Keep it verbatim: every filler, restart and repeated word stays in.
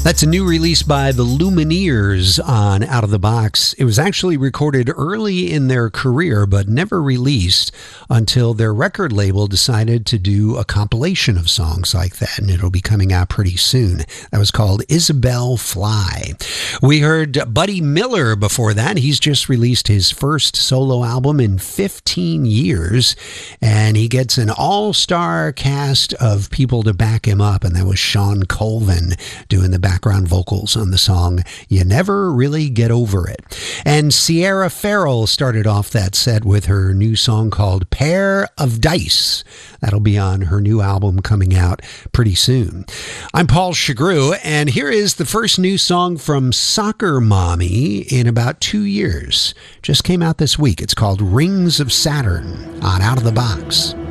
That's a new release by the Lumineers on Out of the Box. It was actually recorded early in their career, but never released until their record label decided to do a compilation of songs like that, and it'll be coming out pretty soon. That was called Isabel Fly. We heard Buddy Miller before that. He's just released his first solo album in fifteen years, and he gets an all-star cast of people to back him up, and that was Sean Colvin doing the background vocals on the song You Never Really Get Over It. And Sierra Farrell started off that set with her new song called Pair of Dice. That'll be on her new album coming out pretty soon. I'm Paul Chagru, and here is the first new song from Soccer Mommy in about two years. Just came out this week. It's called Rings of Saturn on Out of the Box.